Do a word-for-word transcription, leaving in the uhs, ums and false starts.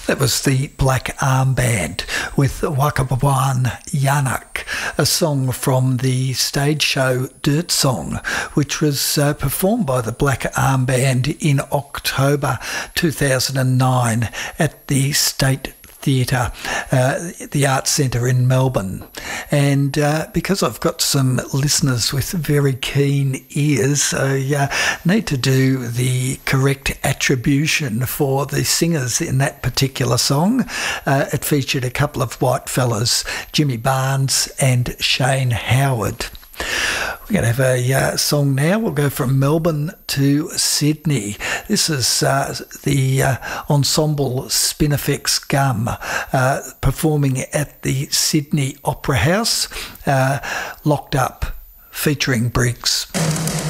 That was the Black Arm Band with Wakabawan Yanak, a song from the stage show Dirt Song, which was uh, performed by the Black Arm Band in October two thousand nine at the State Theatre, uh, the Arts Centre in Melbourne. And uh, because I've got some listeners with very keen ears, I uh, need to do the correct attribution for the singers in that particular song. Uh, it featured a couple of white fellas, Jimmy Barnes and Shane Howard. We're going to have a uh, song now. We'll go from Melbourne to Sydney. This is uh, the uh, ensemble Spinifex Gum uh, performing at the Sydney Opera House, uh, Locked Up, featuring Briggs.